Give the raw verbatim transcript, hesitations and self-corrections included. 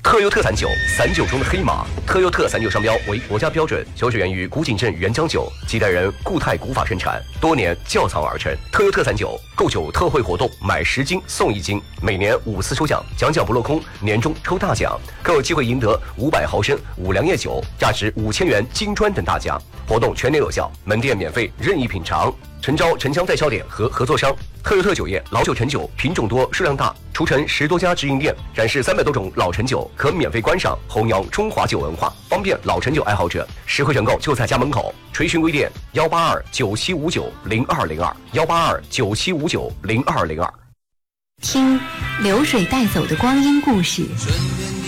特优特散酒，散酒中的黑马。特优特散酒商标为国家标准，酒水源于古井镇原浆酒，几代人固态古法生产，多年窖藏而成。特优特散酒购酒特惠活动，买十斤送一斤，每年五次抽奖，奖奖不落空，年终抽大奖，更有机会赢得五百毫升五粮液酒，价值五千元金砖等大奖。活动全年有效，门店免费任意品尝。诚招城乡代销点和合作商。特优特酒业老酒陈酒品种多数量大，除城十多家直营店，展示三百多种老陈酒，可免费观赏，弘扬中华酒文化，方便老陈酒爱好者实惠选购就在家门口。垂询微店幺八二九七五九零二零二幺八二九七五九零二零二。 听流水带走的光阴故事。